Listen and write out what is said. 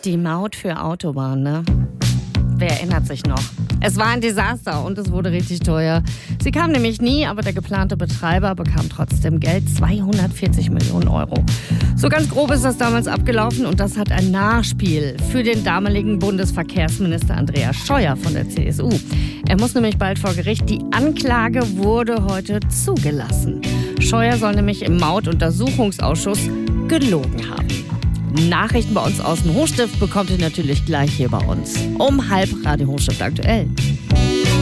Die Maut für Autobahnen, ne? Wer erinnert sich noch? Es war ein Desaster und es wurde richtig teuer. Sie kam nämlich nie, aber der geplante Betreiber bekam trotzdem Geld, 240 Millionen Euro. So ganz grob ist das damals abgelaufen und das hat ein Nachspiel für den damaligen Bundesverkehrsminister Andreas Scheuer von der CSU. Er muss nämlich bald vor Gericht. Die Anklage wurde heute zugelassen. Scheuer soll nämlich im Mautuntersuchungsausschuss gelogen haben. Nachrichten bei uns aus dem Hochstift bekommt ihr natürlich gleich hier bei uns. Um 12:30 Radio Hochstift aktuell.